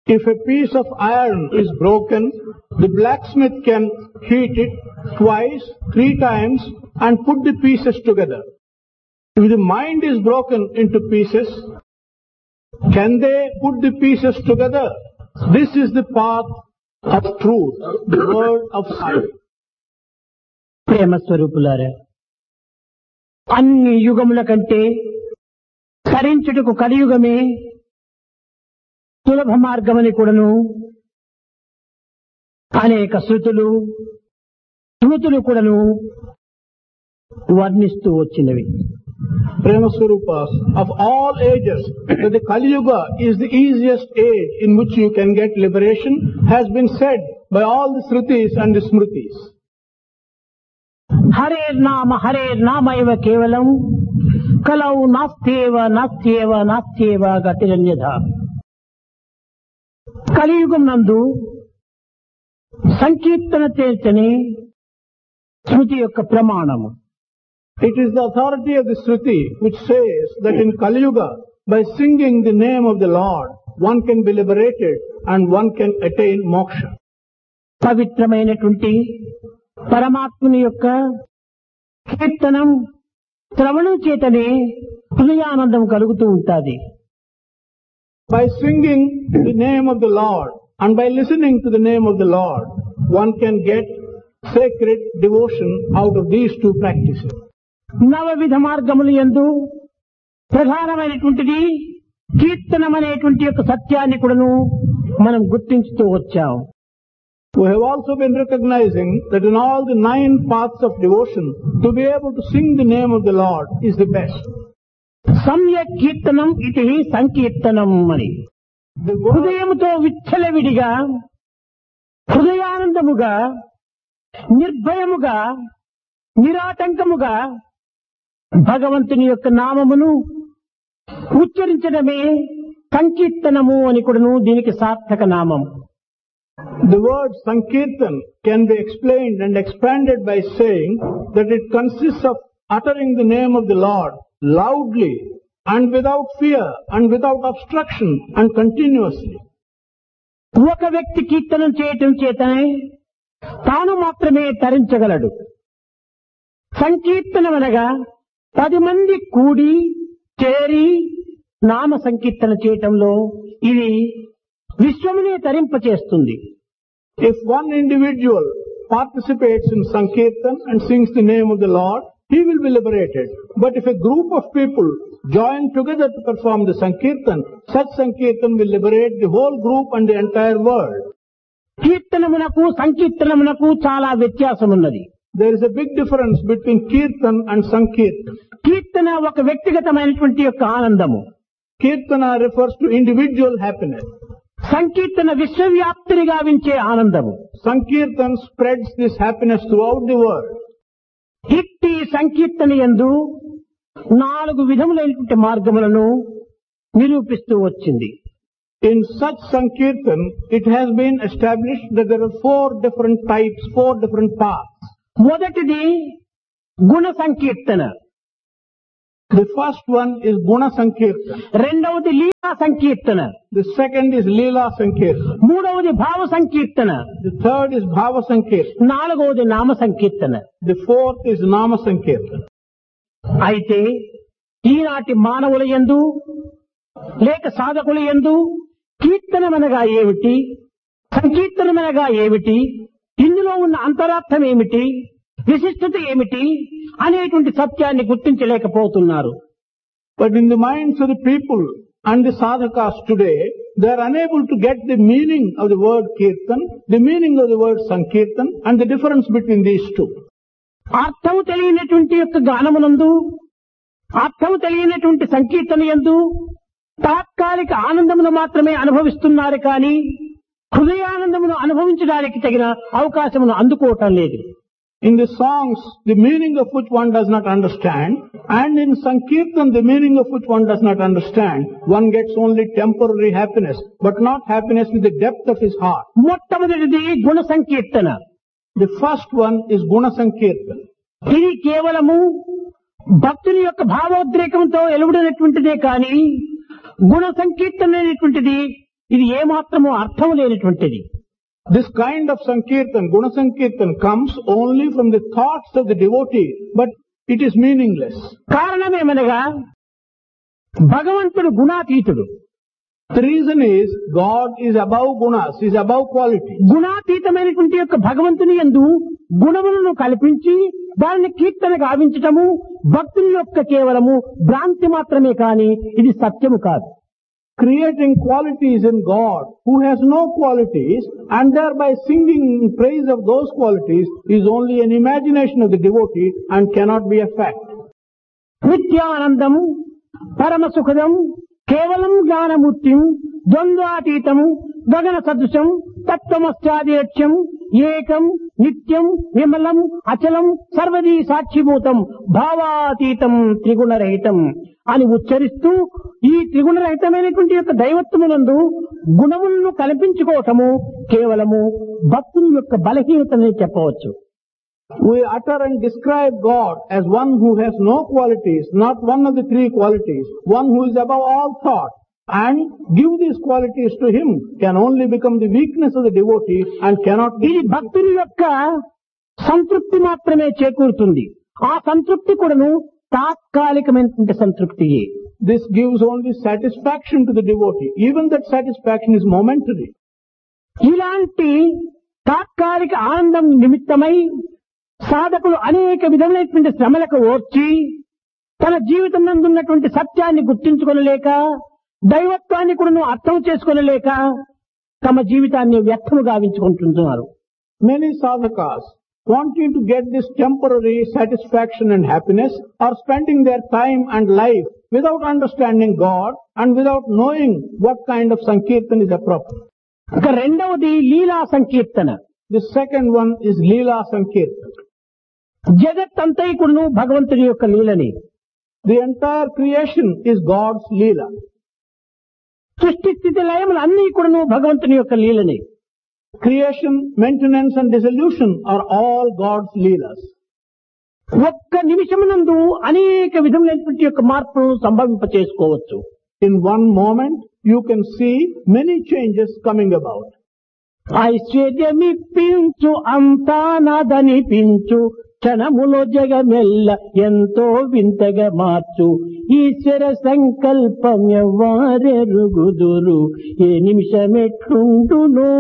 If a piece of iron is broken, the blacksmith can heat it twice, 3 times and put the pieces together. If the mind is broken into pieces, can they put the pieces together? This is the path of truth, the word of Sai. ప్రేమ స్వరూపులారా, అన్ని యుగముల కంటే తరించుటకు కలియుగమే సులభ మార్గమని కూడాను అనేక శృతులు స్మృతులు కూడాను వర్ణిస్తూ వచ్చినవి. Prema Swarupas, of all ages, that the Kali Yuga is the easiest age in which you can get liberation has been said by all the Shrutis and the Smritis. హరేర్ నామ ఇవ కేవలం కలౌ నాస్త్యేవ గతిరన్యథ. కలియుగం నందు సంకీర్తన చేర్చని శృతి యొక్క ప్రమాణము. It is the authority of the Shruti which says that in Kali Yuga, by singing the name of the Lord, one can be liberated and one can attain moksha. పవిత్రమైనటువంటి పరమాత్ముని యొక్క కీర్తనం శ్రవణం చేతనే హృదయానందం కలుగుతూ ఉంటుంది. By singing the name of the Lord and by listening to the name of the Lord, one can get sacred devotion out of these two practices. నవవిధ మార్గములు యందు ప్రధానమైనటువంటిది కీర్తనం అనేటువంటి యొక్క సత్యాన్ని కూడాను మనం గుర్తించుతూ వచ్చాం. We have also been recognizing that in all the 9 paths of devotion, to be able to sing the name of the Lord is the best. సమ్యక్ కీర్తనం ఇది సంకీర్తనం అని. హృదయముతో విచ్చలవిడిగా హృదయానందముగా నిర్భయముగా నిరాటంకముగా భగవంతుని యొక్క నామమును ఉచ్చరించడమే సంకీర్తనము అని కూడాను దీనికి సార్థక నామం. The word Sankirtan can be explained and expanded by saying that it consists of uttering the name of the Lord loudly and without fear and without obstruction and continuously. ఒక వ్యక్తి కీర్తనం చేయటం చేతనే తాను మాత్రమే తరించగలడు. సంకీర్తనం అనగా 10 మంది కూడి చేరి నామ సంకీర్తన చేయటంలో ఇది విశ్వమునే తరింపచేస్తుంది. If one individual participates in Sankirtan and sings the name of the Lord, he will be liberated. But if a group of people join together to perform the Sankirtan, such Sankirtan will liberate the whole group and the entire world. కీర్తనమునకు సంకీర్తనమునకు చాలా వ్యత్యాసం ఉన్నది. There is a big difference between Kirtan and Sankirtan. కీర్తన ఒక వ్యక్తిగతమైనటువంటి యొక్క ఆనందము. Kirtana refers to individual happiness. సంకీర్తన విశ్వవ్యాప్తిని గావించే ఆనందము. Sankirtan spreads this happiness throughout the world. ఇట్టి సంకీర్తన యందు 4 విధములైనటువంటి మార్గములను నిరూపిస్తూ వచ్చింది. In such Sankirtan, it has been established that there are 4 different types, 4 different paths. మొదటిది గుణ సంకీర్తన. The first one is Guna Sankirtan. రెండవది లీలా సంకీర్తన. The second is Leela Sankirtan. మూడవది భావ సంకీర్తన. The third is Bhava Sankirtan. నాలుగవది నామ సంకీర్తన. The fourth is Nama Sankirtan. అయితే ఈనాటి మానవుల యందు లేక సాధకుల యందు కీర్తనమనగా ఏమిటి, సంకీర్తనమనగా ఏమిటి, ఇందులో ఉన్న అంతరార్థం ఏమిటి, విశిష్టత ఏమిటి అనేటువంటి సత్యాన్ని గుర్తించలేకపోతున్నారు. But in the minds of the people and the sadhakas today, they are unable to get the meaning of the word Kirtan, the meaning of the word Sankirtan and the difference between these two. అర్థము తెలియనటువంటి యొక్క గానమునందు, అర్థము తెలియనటువంటి సంకీర్తన యందు తాత్కాలిక ఆనందమును మాత్రమే అనుభవిస్తున్నారు కానీ హృదయానందమును అనుభవించడానికి తగిన అవకాశమును అందుకోవటం లేదు. In the songs, the meaning of which one does not understand, and in Sankirtan, the meaning of which one does not understand, one gets only temporary happiness, but not happiness with the depth of his heart. మొట్టమొదటిది గుణ సంకీర్తన. The first one is Guna Sankirtan. ఇది కేవలము భక్తుని యొక్క భావోద్రేకంతో ఎలువడినటువంటిదే కానీ గుణ సంకీర్తన అనేటువంటిది ఇది ఏమాత్రమూ అర్థం లేనటువంటిది. This kind of Sankirtan, Guna Sankirtan, comes only from the thoughts of the devotee, but it is meaningless. కారణమేమనగా భగవంతుడు గుణాతీతుడు. The reason is God is above gunas, is above quality. గుణాతీతమైనటువంటి యొక్క భగవంతుని యందు గుణములను కల్పించి దానిని కీర్తన గావించటము భక్తుని యొక్క కేవలము భ్రాంతి మాత్రమే కాని ఇది సత్యము కాదు. Creating qualities in God who has no qualities and thereby singing in praise of those qualities is only an imagination of the devotee and cannot be a fact. నిత్యానందం పరమ సుఖదం కేవలం జ్ఞానమూర్తిం ద్వంద్వాతీతం గగన సదృశం తత్వమస్యాదిలక్ష్యం ఏకం నిత్యం విమలం అచలం సర్వదీ సాక్షిభూతం భావాతీతం త్రిగుణరహితం అని ఉచ్చరిస్తూ ఈ త్రిగుణరహితమైనటువంటి యొక్క దైవత్వమునందు గుణములను కల్పించుకోవటము కేవలము భక్తుని యొక్క బలహీనతనే చెప్పవచ్చు. We utter and describe God as one who has no qualities, not one of the three qualities, one who is above all thought, and give these qualities to him can only become the weakness of the devotee and cannot be. ఇది భక్తుని యొక్క సంతృప్తి మాత్రమే చేకూరుతుంది. ఆ సంతృప్తి కూడాను తాత్కాలికమైనటువంటి సంతృప్తియే. This gives only satisfaction to the devotee. Even that satisfaction is momentary. ఇలాంటి తాత్కాలిక ఆనందం నిమిత్తమై సాధకులు అనేక విధములైనటువంటి శ్రమలకు ఓర్చి తన జీవితం నందున్నటువంటి సత్యాన్ని గుర్తించుకొనలేక దైవత్వాన్ని కూడా అర్థం చేసుకోనలేక తమ జీవితాన్ని వ్యర్థము గావించుకుంటున్నారు. Many sadhakas, wanting to get this temporary satisfaction and happiness, are spending their time and life without understanding God and without knowing what kind of sankirtan is appropriate. ఇక రెండవది లీలా సంకీర్తన. The second one is Leela Sankirtan. జగత్తంతా కూడాను భగవంతుడి యొక్క లీలని. The entire creation is God's Leela. సృష్టి స్థితి లయములు అన్ని కూడాను భగవంతుని యొక్క లీలని. Creation, maintenance and dissolution are all God's Leelas. ఒక్క నిమిషమునందు అనేక విధములైనటువంటి యొక్క మార్పులు సంభవింప చేసుకోవచ్చు. In one moment, you can see many changes coming about. ఐశ్వర్యమిప్పించు అంతా నాదనిపించు క్షణములో జగమెల్ల ఎంతో వింతగా మార్చు ఈశ్వర సంకల్పం ఎవ్వారెరుగుదురు ఏ నిమిషమెట్లుండును.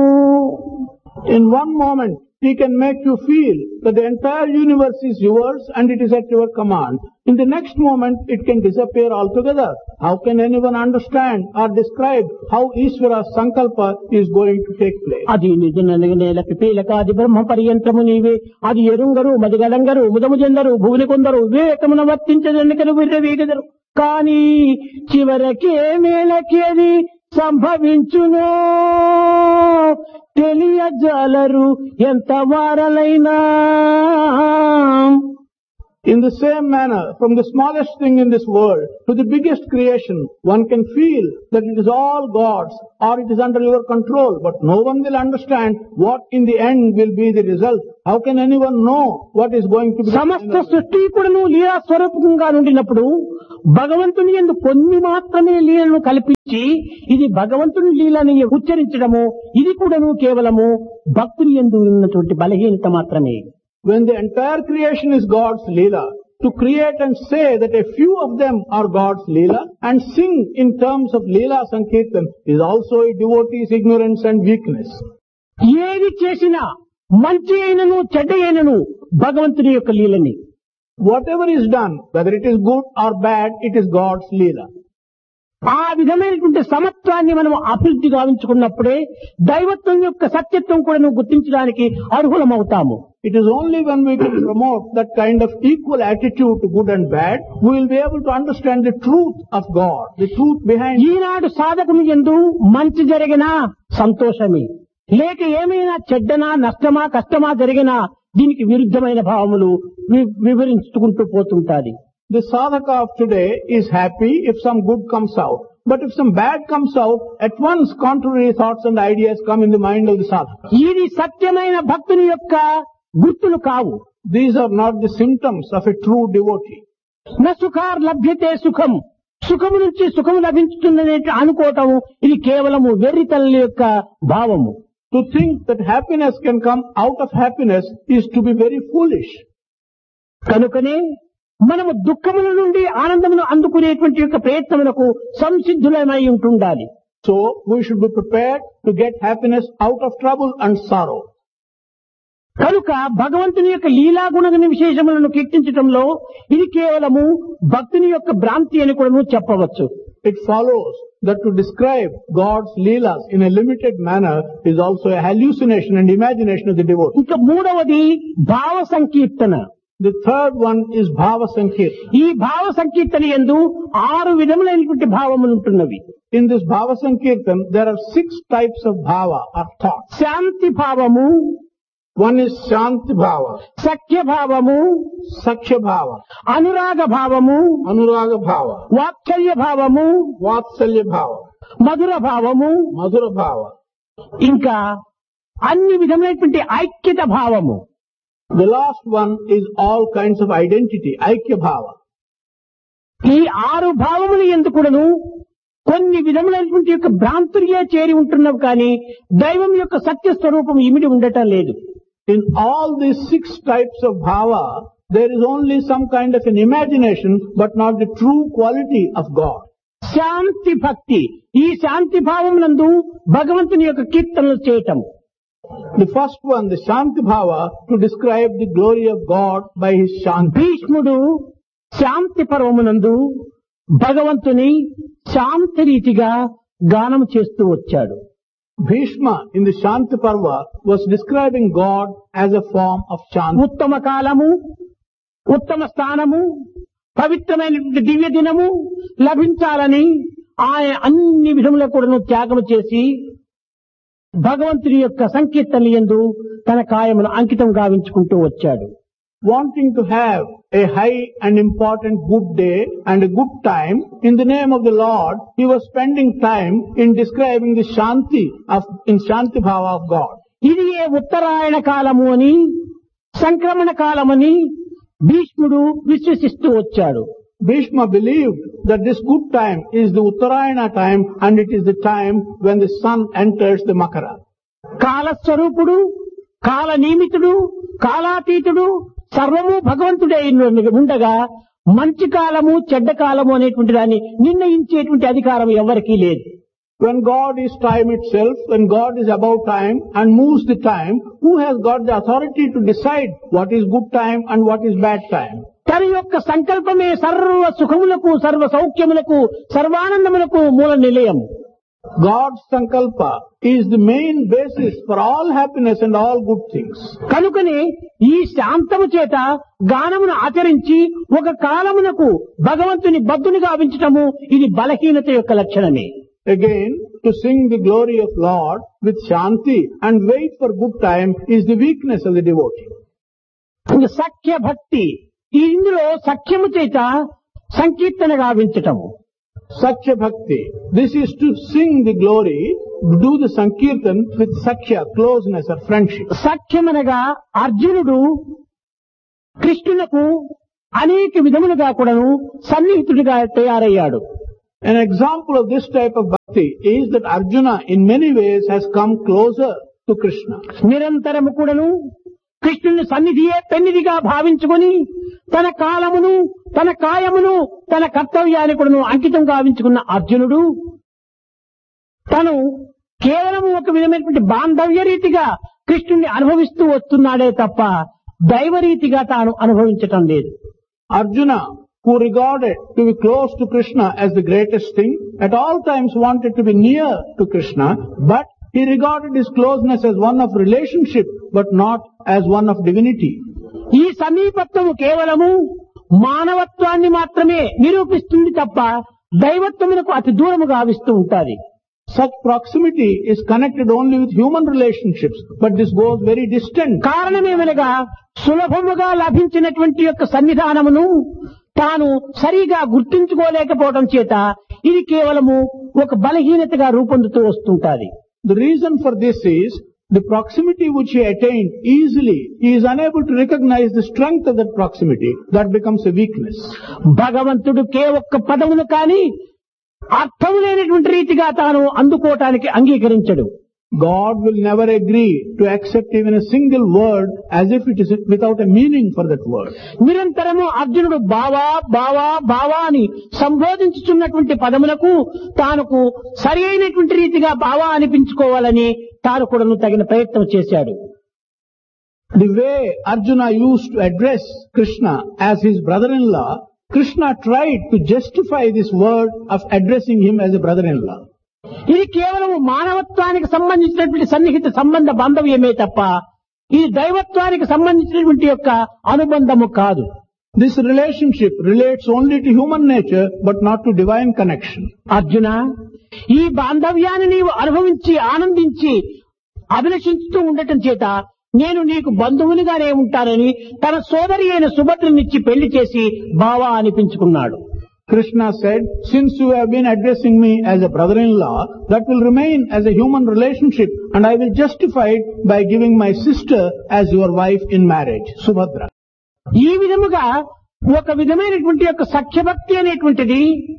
In one moment, He can make you feel that the entire universe is yours and it is at your command. In the next moment, it can disappear altogether. How can anyone understand or describe how Ishvara's Sankalpa is going to take place? అది నిజనగనేల పిపీలకాది బ్రహ్మ పర్యంత్రము నీవే అది ఎరుంగరు మదిగలంగరు ముదము చెందరు భువని కొందరు వివేకమున వర్తించదనికను విర్రవీగదరు కానీ చివరకే మేలకేది సంభవించునో తెలియజాలరు ఎంత వారలైనా. In the same manner, from the smallest thing in this world to the biggest creation, one can feel that it is all God's or it is under your control, but no one will understand what in the end will be the result. How can anyone know what is going to be? సమస్త సృష్టి కూడాను లీలా స్వరూపంగా ఉండినప్పుడు భగవంతుని యందు కొన్ని మాత్రమే లీలను కల్పించి ఇది భగవంతుని లీలని ఉచ్చరించడము ఇది కూడాను కేవలము భక్తుని యందు ఉన్నటువంటి బలహీనత మాత్రమే. When the entire creation is God's Leela, to create and say that a few of them are God's Leela and sing in terms of Leela Sankirtan is also a devotee's ignorance and weakness. ఏది చేసినా మంచి అయినను చెడ్డ అయినను భగవంతుని యొక్క లీలని. Whatever is done, whether it is good or bad, it is God's Leela. ఆ విధమైనటువంటి సమత్వాన్ని మనం అభివృద్ధి గావించుకున్నప్పుడే దైవత్వం యొక్క సత్యత్వం కూడా గుర్తించడానికి అర్హులమవుతాము. It is only when we can promote that kind of equal attitude to good and bad, we will be able to understand the truth of God, the truth behind. ఈనాడు సాధకుని యందు మంచి జరిగినా సంతోషమే, లేక ఏమైనా చెడ్డనా నష్టమా కష్టమా జరిగినా దీనికి విరుద్ధమైన భావములు వివరించుకుంటూ పోతుంటాది. The sadhaka of today is happy if some good comes out. But if some bad comes out, at once contrary thoughts and ideas come in the mind of the sadhaka. ఇది సత్యమైన భక్తుని యొక్క గుర్తులు కావు. These are not the symptoms of a true devotee. న సుఖార్ లభ్యతే సుఖం సుఖము నుంచి సుఖము లభించుతుందనే అనుకోవటం ఇది కేవలము వెర్రితల్లి యొక్క భావము. To think that happiness can come out of happiness is to be very foolish. కనుకనే మనము దుఃఖముల నుండి ఆనందమును అందుకునేటువంటి యొక్క ప్రయత్నములకు సంసిద్ధులమై ఉంటుండాలి. So we should be prepared to get happiness out of trouble and sorrow. కనుక భగవంతుని యొక్క లీలాగుణ విశేషములను కీర్తించటంలో ఇది కేవలము భక్తుని యొక్క భ్రాంతి అని కూడా చెప్పవచ్చు. It follows that to describe God's leelas in a limited manner is also a hallucination and imagination of the devotee. ఇంకా మూడవది భావ సంకీర్తన. The third one is Bhava Sankirtana. ఈ భావ సంకీర్తన యందు 6 విధములైనటువంటి భావములు ఉంటున్నవి. In this Bhava Sankirtana, there are 6 types of bhava or thought. శాంతి భావము, One is Shanti Bhava, సఖ్య భావము, Sakhya Bhava, అనురాగ భావము, Anuraga Bhava, వాత్సల్య భావము, Vatsalya Bhava, మధుర భావము, Madhura Bhava. ఇంకా అన్ని విధములైనటువంటి ఐక్యత భావము. The last one is all kinds of identity, Aikya Bhava. ఈ 6 భావములు ఎందుకును కొన్ని విధములైనటువంటి యొక్క భ్రాంతులుగా చేరి ఉంటున్నవి కానీ దైవం యొక్క సత్య స్వరూపం ఇమిడి ఉండటం లేదు. In all these 6 types of bhava, there is only some kind of an imagination, but not the true quality of God. శాంతి భక్తి, ఈ శాంతి భావం నందు భగవంతుని యొక్క కీర్తనలు చేయటం. The first one, the Shanti Bhava, to describe the glory of God by his Shanti. భీష్ముడు శాంతి పర్వమునందు భగవంతుని శాంతి రీతిగా గానం చేస్తూ వచ్చాడు. Bhishma in the Shanti Parva was describing God as a form of Shanti. ఉత్తమ కాలము, ఉత్తమ స్థానము, పవిత్రమైనటువంటి దివ్య దినము లభించాలని ఆయన అన్ని విధముల కూడా త్యాగము చేసి భగవంతుని యొక్క సంకీర్తనల యందు తన కాయమును అంకితం గావించుకుంటూ వచ్చాడు. Wanting to have a high and important good day and a good time, in the name of the Lord, he was spending time in describing the Shanti in Shanti Bhava of God. ఇది ఏ ఉత్తరాయణ కాలము అని, సంక్రమణ కాలమని భీష్ముడు విశ్వసిస్తూ వచ్చాడు. Bhishma believed that this good time is the Uttarayana time and it is the time when the sun enters the Makara. కాలస్వరూపుడు, కాల నియమితుడు, కాలాతీతుడు, సర్వము భగవంతుడే ఉండగా మంచి కాలము చెడ్డ కాలము అనేటువంటి దాన్ని నిర్ణయించేటువంటి అధికారం ఎవరికీ లేదు. When God is time itself, when God is above time and moves the time, who has got the authority to decide what is good time and what is bad time? తన యొక్క సంకల్పమే సర్వ సుఖములకు, సర్వ సౌఖ్యములకు, సర్వానందములకు మూల నిలయం. God's sankalpa is the main basis for all happiness and all good things. కనుకనే ఈ శాంతము చేత గానమును ఆచరించి ఒక కాలమునకు భగవంతుని బద్దునిగా గావించటము ఇది బలహీనత యొక్క లక్షణమే. Again, to sing the glory of Lord with Shanti and wait for good time is the weakness of the devotee. సఖ్య భక్తి, ఇందులో సఖ్యము చేత సంకీర్తన గావించటము. Sakhya Bhakti. This is to sing the glory, do the Sankirtan with Sakhya, closeness or friendship. సఖ్యమనగా అర్జునుడు కృష్ణునకు అనేక విధములుగా కూడాను సన్నిహితుడిగా తయారయ్యాడు. An example of this type of bhakti is that Arjuna in many ways has come closer to Krishna. నిరంతరము కూడాను కృష్ణుని సన్నిధియే పెన్నిదిగా భావించుకొని తన కాలమును, తన కాయమును, తన కర్తవ్యాన్ని కూడాను అంకితం గావించుకున్న అర్జునుడు తను కేవలం ఒక విధమైనటువంటి బాంధవ్య రీతిగా కృష్ణుని అనుభవిస్తూ వస్తున్నాడే తప్ప దైవరీతిగా తాను అనుభవించటం లేదు. Arjuna, who regarded to be close to Krishna as the greatest thing, at all times wanted to be near to Krishna, but he regarded his closeness as one of relationship, but not as one of divinity. ఈ సమీపత్వము కేవలము మానవత్వాన్ని మాత్రమే నిరూపిస్తుంది తప్ప దైవత్వమునకు అతి దూరము గావిస్తూ ఉంటాది. Such proximity is connected only with human relationships, but this goes very distant. కారణమేమనగా సులభముగా లభించినటువంటి యొక్క సన్నిధానమును తాను సరిగా గుర్తించుకోలేకపోవడం చేత ఇది కేవలము ఒక బలహీనతగా రూపొందుతూ వస్తుంటాది. The reason for this is The proximity which he attained easily, he is unable to recognize the strength of that proximity. That becomes a weakness. భగవంతుడు ఒక్క పదమును కాని అర్థం లేనటువంటి రీతిగా తాను అందుకోవటానికి అంగీకరించడు. God will never agree to accept even a single word as if it is without a meaning for that word. నిరంతరము అర్జునుడు బావా బావా బావా అని సంబోధించుతున్నటువంటి పదములకు తానుకు సరి అయినటువంటి రీతిగా బావా అనిపించుకోవాలని తాను కూడా తగిన ప్రయత్నం చేశాడు. The way Arjuna used to address Krishna as his brother-in-law, Krishna tried to justify this word of addressing him as a brother-in-law. ఇది కేవలం మానవత్వానికి సంబంధించినటువంటి సన్నిహిత సంబంధ బాంధవ్యమే తప్ప ఇది దైవత్వానికి సంబంధించినటువంటి యొక్క అనుబంధము కాదు. This relationship relates only to human nature but not to divine connection. Arjuna, ఈ బాంధవ్యాన్ని నీవు అనుభవించి ఆనందించి అభిలషించుతూ ఉండటం చేత నేను నీకు బంధువునిగానే ఉంటానని తన సోదరి అయిన సుభద్రనిచ్చి పెళ్లి చేసి బావా అనిపించుకున్నాడు. Krishna said, since you have been addressing me as a brother-in-law, that will remain as a human relationship and I will justify it by giving my sister as your wife in marriage, Subhadra. ఈ విధముగా ఒక విధమైనటువంటి యొక్క సఖ్యభక్తి అనేటువంటిది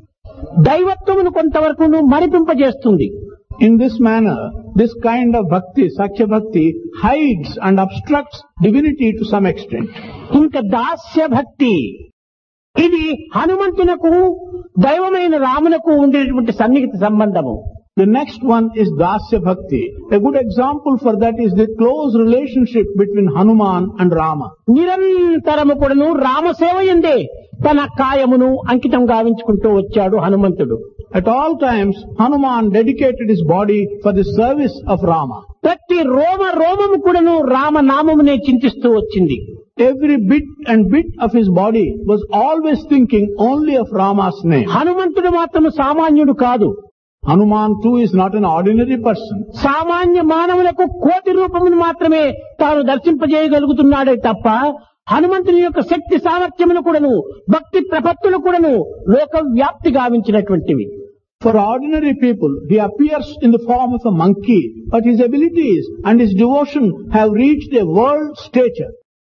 దైవత్వమును కొంతవరకు మరిపింపజేస్తుంది. In this manner, this kind of bhakti, Sakhya Bhakti, hides and obstructs divinity to some extent. ఇంకా దాస్య భక్తి, ఇది హనుమంతునకు దైవమైన రామునకు ఉండేటువంటి సన్నిహిత సంబంధము. The next one is Dasya Bhakti. A good example for that is the close relationship between Hanuman and Rama. నిరంతరము కూడాను రామసేవయందే తన కాయమును అంకితం గావించుకుంటూ వచ్చాడు హనుమంతుడు. At all times, Hanuman dedicated his body for the service of Rama. ప్రతి రోమము కూడాను రామనామమునే చింతిస్తూ వచ్చింది. Every bit and bit of his body was always thinking only of Rama's name. హనుమంతుడు మాత్రం సామాన్యుడు కాదు. Hanuman too is not an ordinary person. సామాన్య మానవులకు కోటి రూపమును మాత్రమే తాను దర్శింపజేయగలుగుతున్నాడే తప్ప హనుమంతుని యొక్క శక్తి సామర్థ్యమును కూడాను భక్తి ప్రపత్తులు కూడాను లోక వ్యాప్తి గావించినటువంటివి. For ordinary people, he appears in the form of a monkey, but his abilities and his devotion have reached a world stature.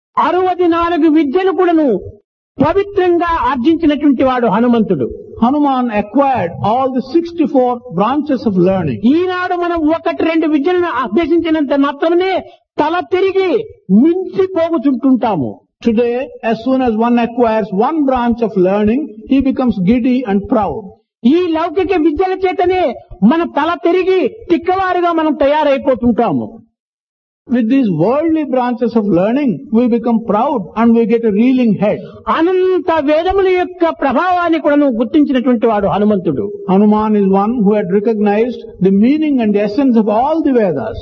64 విద్యలు కూడాను పవిత్రంగా ఆర్జించినటువంటి వాడు హనుమంతుడు. Hanuman acquired all the 64 branches of learning. ఈనాడు మనం 1-2 విద్యలను అభ్యసించినంత మాత్రమే తల తిరిగి మించిపోగుచుంటుంటాము. Today, as soon as one acquires one branch of learning, he becomes giddy and proud. ఈ లౌకిక విద్యల చేతనే మన తల తిరిగి తిక్కవారుగా మనం తయారైపోతుంటాము. With these worldly branches of learning, we become proud and we get a reeling head. అనంత వేదముల యొక్క ప్రభావాన్ని కూడా గుర్తించినటువంటి వాడు హనుమంతుడు. Hanuman is one who had recognized the meaning and the essence of all the Vedas.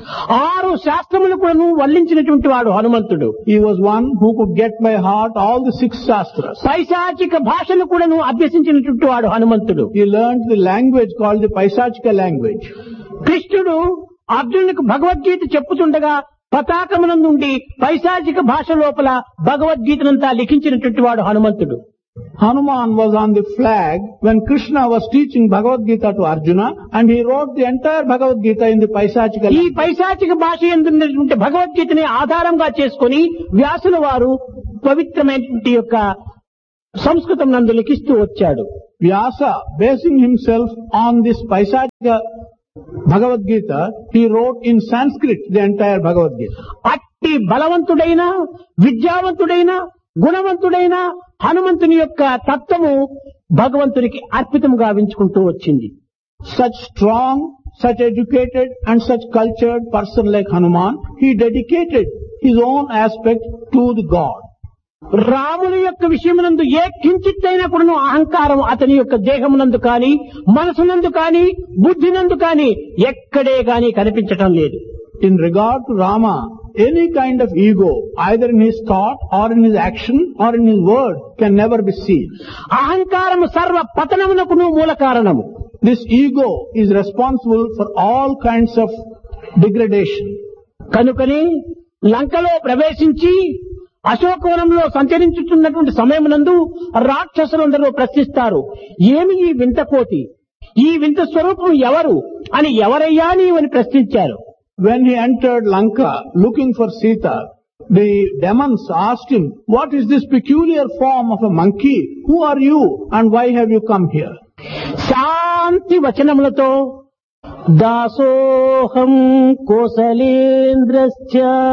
6 శాస్త్రములు కూడా వల్లించినటువంటి వాడు హనుమంతుడు. He was one who could get by heart all the 6 Shastras. పైశాచిక భాషను కూడా అభ్యసించినటువంటి వాడు హనుమంతుడు. He learned the language called the Paisachika language. కృష్ణుడు అర్జునునికి భగవద్గీత చెప్పుతుండగా పతాకమునందుండి పైశాచిక భాష లోపల భగవద్గీతనంతా లిఖించినటువంటి వాడు హనుమంతుడు. Hanuman was on the flag when Krishna was teaching Bhagavad Gita to Arjuna and he wrote the entire Bhagavad Gita in the Paisachika ఈ language. పైశాచిక భాష ఎందున్నటువంటి భగవద్గీతని ఆధారంగా చేసుకుని వ్యాసుల వారు పవిత్రమైనటువంటి యొక్క సంస్కృతం నందు లిఖిస్తూ వచ్చాడు. Vyasa, basing himself on this Paisachika Bhagavad Gita, he wrote in Sanskrit the entire Bhagavad Gita. అట్టి బలవంతుడైన విద్యావంతుడైన గుణవంతుడైన హనుమంతుని యొక్క తత్వము భగవంతునికి అర్పితము గావించుకుంటూ వచ్చింది. Such strong, such educated and such cultured person like Hanuman, he dedicated his own aspect to the God. రాముని యొక్క విషయమునందు ఏ కించిత్తైనా కూడా అహంకారం అతని యొక్క దేహమునందు కాని మనసునందు కాని బుద్ధినందు కాని ఎక్కడే గాని కనిపించటం లేదు. In regard to Rama, any kind of ego, either in his thought or in his action or in his word, can never be seen. అహంకారము సర్వ పతనమునకును మూల కారణము. This ego is responsible for all kinds of degradation. కనుకనే లంకలో ప్రవేశించి అశోకవనంలో సంచరించుతున్నటువంటి సమయమునందు రాక్షసులందరూ ప్రశ్నిస్తారు, ఏమి ఈ వింత కోతి, ఈ వింత స్వరూపం ఎవరు అని, ఎవరయ్యా నీవని ప్రశ్నించారు. when he entered Lanka looking for Sita, the demons asked him, "What is this peculiar form of a monkey? Who are you and why have you come here?" శాంతి వచనములతో దాసోహం కోసలేంద్రశ్చ,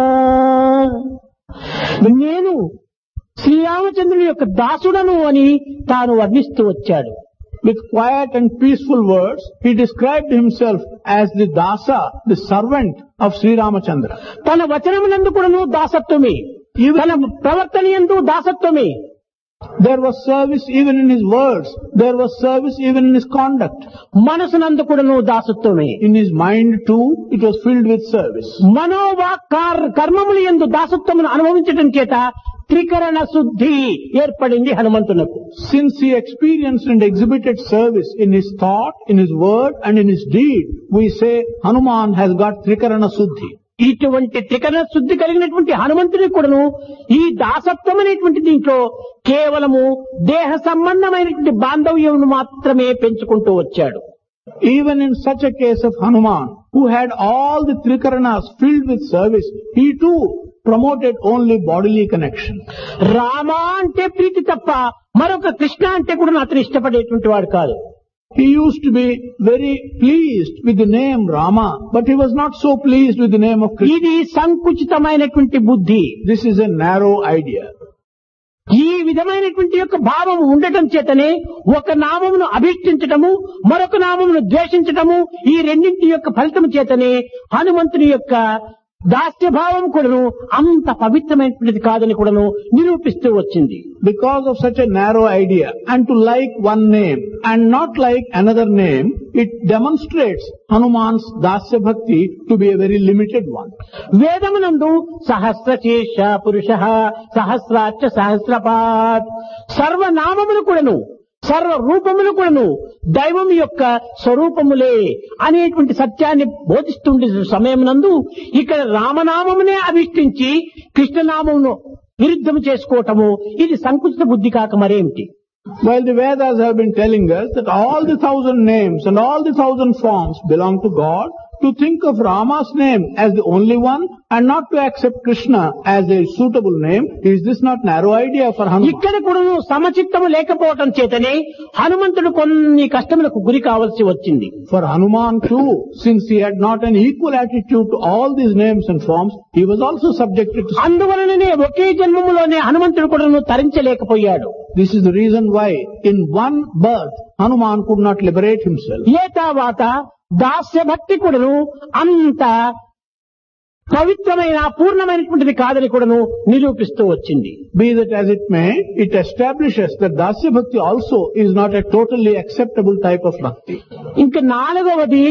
నేను శ్రీరామచంద్రుని యొక్క దాసుడను అని తాను వర్ణిస్తూ వచ్చాడు. With quiet and peaceful words, he described himself as the dasa, the servant of Sri Ramachandra. తన వచనమునందు కూడాను దాసత్వమే, తన ప్రవర్తన యందు దాసత్వమే. There was service even in his words. There was service even in his conduct. మనసునందు కూడాను దాసత్వమే. In his mind too, it was filled with service. మనోవాక్ కర్మముల యందు దాసత్వమును అనుభవించడం చేత త్రికరణ శుద్ధి ఏర్పడింది హనుమంతునకు. Since he experienced and exhibited service in his thought, in his word and in his deed, we say Hanuman has got Trikarana Suddhi. ఇటువంటి త్రికరణ శుద్ధి కలిగినటువంటి హనుమంతుడికి కూడాను ఈ దాసత్వం అనేటువంటి దీంట్లో కేవలము దేహ సంబంధమైనటువంటి బాంధవ్యమును మాత్రమే పెంచుకుంటూ వచ్చాడు. Even in such a case of Hanuman, who had all the Trikaranas filled with service, he too promoted only bodily connection. Rama అంటే ప్రీతి తప్ప మరొక కృష్ణ అంటే కూడా అతను ఇష్టపడేటువంటి వాడు కాదు. He used to be very pleased with the name Rama, but he was not so pleased with the name of Krishna. ఇది సంకుచితమైనటువంటి బుద్ధి. This is a narrow idea. ఈ విధమైనటువంటి యొక్క భావం ఉండటం చేతనే ఒక నామమును అభిష్టించటము, మరొక నామమును ద్వేషించటము, ఈ రెండింటి యొక్క ఫలితం చేతనే హనుమంతుని యొక్క దాస్య భావం కూడాను అంత పవిత్రమైనటువంటిది కాదని కూడాను నిరూపిస్తూ వచ్చింది. Because of such a narrow idea, and to like one name and not like another name, it demonstrates Hanuman's dasya bhakti to be a very limited one. వేదమునందు సహస్రశీర్ష పురుష సహస్రాక్ష సహస్రపాత్, సర్వనామములు కూడాను సర్వ రూపములు కూడాను దైవం యొక్క స్వరూపములే అనేటువంటి సత్యాన్ని బోధిస్తుండే సమయమునందు ఇక్కడ రామనామమునే అభిష్టించి కృష్ణనామమును విరుద్ధము చేసుకోవటము ఇది సంకుచిత బుద్ధి కాక మరేమిటి? While the Vedas have been telling us that all the 1,000 names and all the 1,000 forms belong to God, to think of Rama's name as the only one and not to accept Krishna as a suitable name, is this not narrow idea for Hanuman? ఇక్కడ కూడా సమచిత్తము లేకపోవటం చేతనే హనుమంతుడు కొన్ని కష్టములకు గురి కావాల్సి వచ్చింది. For Hanuman too, since he had not an equal attitude to all these names and forms, he was also subjected to. అందువలననే ఒకే జన్మములోనే హనుమంతుడు కూడా తరించలేకపోయాడు. This is the reason why in one birth Hanuman could not liberate himself. ఏ తర్వాత దాస్య భక్తి కూడాను అంత పవిత్రమైన పూర్ణమైనటువంటిది కాదని కూడాను నిరూపిస్తూ వచ్చింది. Be that as it may, it establishes that Dasya Bhakti also is not a totally acceptable type of bhakti. ఇంకా నాలుగవది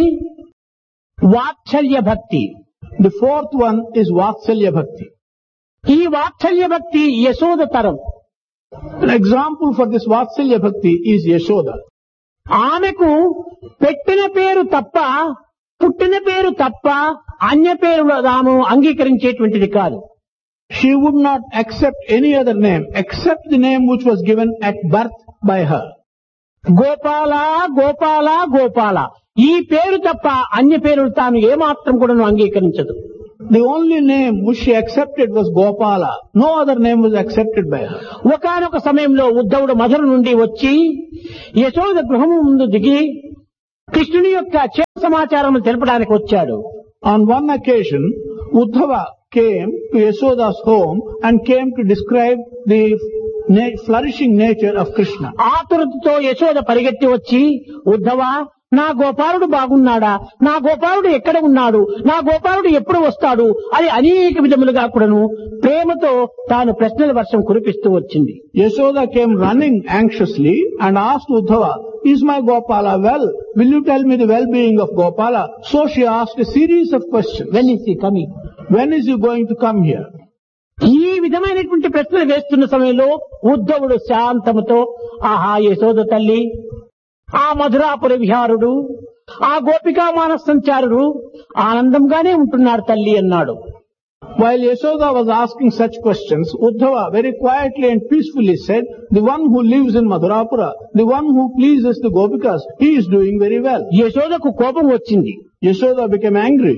వాత్సల్య భక్తి. The fourth one is Vatsalya Bhakti. ఈ వాత్సల్య భక్తి యశోద తరం. An example for this Vatsalya Bhakti is Yashoda. ఆమెకు పెట్టిన పేరు తప్ప పుట్టిన పేరు తప్ప అన్య పేరు తాను అంగీకరించేటువంటిది కాదు. She would not accept any other name except the name which was given at birth by her. Gopala Gopala Gopala ఈ పేరు తప్ప అన్య పేరులు తాను ఏమాత్రం కూడా అంగీకరించదు. The only name which she accepted was Gopala. No other name was accepted by her. ఒకానొక సమయంలో ఉద్ధవుడు మధుర నుండి వచ్చి యశోద గృహము ముందు దిగి కృష్ణుని యొక్క క్షేమ సమాచారం తెలపడానికి వచ్చాడు. On one occasion, Uddhava came to Yashoda's home and came to describe the flourishing nature of Krishna. ఆతురతతో Yashoda పరిగెత్తి వచ్చి ఉద్ధవ నా గోపాలుడు బాగున్నాడా, నా గోపాలుడు ఎక్కడ ఉన్నాడు, నా గోపాలుడు ఎప్పుడు వస్తాడు అని అనేక విధములుగా కూడాను ప్రేమతో తాను ప్రశ్నల వర్షం కురిపిస్తూ వచ్చింది. Yashoda came running anxiously and asked Uddhava, "Is my Gopala well? Will you tell me the well-being of Gopala?" So she asked a series of questions. When is he coming? When is he going to come here? ఈ విధమైనటువంటి ప్రశ్నలు వేస్తున్న సమయంలో ఉద్ధవుడు శాంతముతో ఆహా యశోద తల్లి, ఆ మధురాపుర విహారుడు, ఆ గోపికా మానస సంచారుడు ఆనందంగానే ఉంటున్నాడు తల్లి అన్నాడు. While Yashoda was asking such questions, Uddhava very quietly and peacefully said, "The one who lives in Madhurapura, the one who pleases the Gopikas, he is doing very well." యశోదకు కోపం వచ్చింది. Yashoda became angry.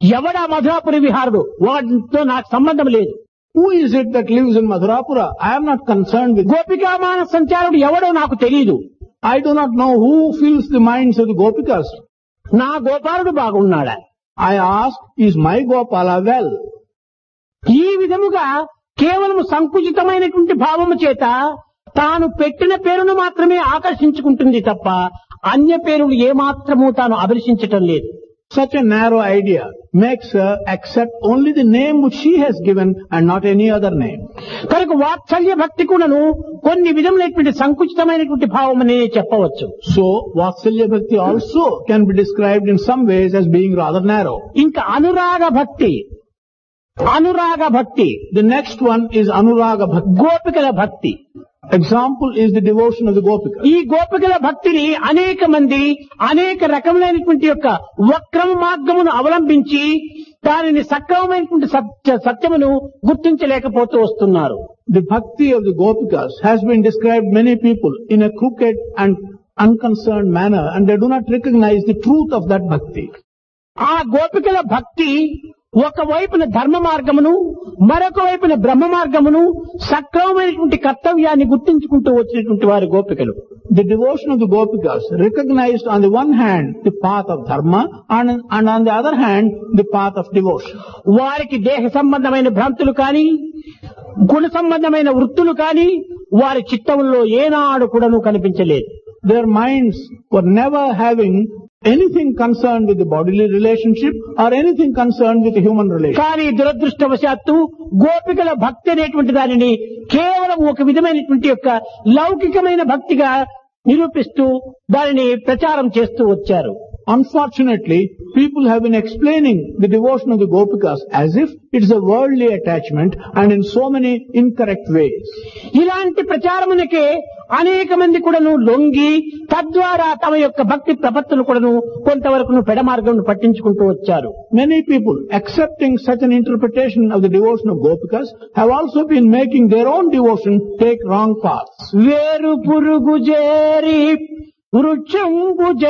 ఎవడా మధురాపురి విహారుడు వాటితో నాకు సంబంధం లేదు. Who is it that lives in Madhurapura? I am not concerned with. గోపికామాన సంచారుడు ఎవడో నాకు తెలియదు. I do not know who fills the minds of the Gopikas. నా గోపాలుడు బాగున్నాడా? I ask, is my Gopala well? ఈ విధముగా కేవలం సంకుచితమైనటువంటి భావము చేత తాను పెట్టిన పేరును మాత్రమే ఆకర్షించుకుంటుంది తప్ప అన్య పేరులు ఏమాత్రము తాను అభిలషించటం లేదు. Such a narrow idea makes her accept only the name which she has given and not any other name. కనుక వాత్సల్య భక్తి కూడాను కొన్ని విధములైనటువంటి సంకుచితమైనటువంటి భావం అనే చెప్పవచ్చు. So, Vatsalya Bhakti also can be described in some ways as being rather narrow. ఇంకా అనురాగ భక్తి. అనురాగ భక్తి. The next one is Anuraga Bhakti. గోపికల భక్తి. Example is the devotion of the Gopikas. ఈ గోపికల భక్తిని అనేక మంది అనేక రకములైనటువంటి యొక్క వక్రమ మార్గమును అవలంబించి దానిని సక్రమమైనటువంటి సత్యమును గుర్తించలేకపోతూ వస్తున్నారు. The bhakti of the Gopikas has been described many people in a crooked and unconcerned manner, and they do not recognize the truth of that bhakti. ఆ గోపికల భక్తి ఒకవైపున ధర్మ మార్గమును మరొక వైపున బ్రహ్మ మార్గమును సక్రమమైనటువంటి కర్తవ్యాన్ని గుర్తించుకుంటూ వచ్చినటువంటి వారి గోపికలు. The devotion of the Gopikas recognized on the one hand the path of dharma and on the other hand the path of devotion. వారికి దేహ సంబంధమైన భ్రాంతులు కానీ గుణ సంబంధమైన వృత్తులు కానీ వారి చిత్తంలో ఏనాడు కూడాను కనిపించలేదు. Their minds were never having anything concerned with the bodily relationship or anything concerned with the human relationship. కానీ దురదృష్టవశాత్తు గోపికల భక్తి అనేటువంటి దానిని కేవలం ఒక విధమైనటువంటి యొక్క లౌకికమైన భక్తిగా నిరూపిస్తూ దానిని ప్రచారం చేస్తూ వచ్చారు. Unfortunately, people have been explaining the devotion of the Gopikas as if it is a worldly attachment and in so many incorrect ways. ఇలాంటి ప్రచారమునకే అనేక మంది కూడాను లొంగి తద్వారా తమ యొక్క భక్తి ప్రపత్తులు కూడాను కొంతవరకు పెడమార్గం పట్టించుకుంటూ వచ్చారు. Many people accepting such an interpretation of the devotion of Gopikas have also been making their own devotion take wrong paths. వేరు పురుగు చేరి వృక్షంబు